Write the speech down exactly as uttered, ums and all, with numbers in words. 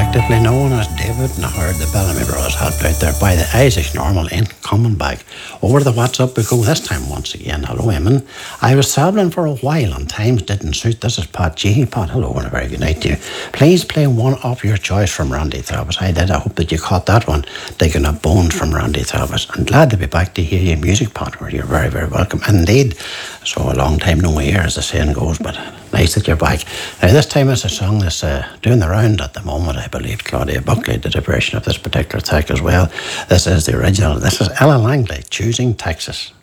collectively known as David and I heard the Bellamy Brothers helped out there by the Isaacs Normal ain't coming back. Over the WhatsApp we go this time once again. Hello, Eamon. I was travelling for a while and times didn't suit. This is Pat G. Pat, hello and a very good night to you. Please play one of your choice from Randy Travis. I did. I hope that you caught that one. Digging Up Bones from Randy Travis. I'm glad to be back to hear your music, Pat. You're very, very welcome indeed. So a long time no here, as the saying goes, but nice that you're back. Now this time it's a song that's uh, doing the round at the moment. I believe Claudia Buckley did a version of this particular track as well. This is the original. This is Ella Langley, Choosing Texas.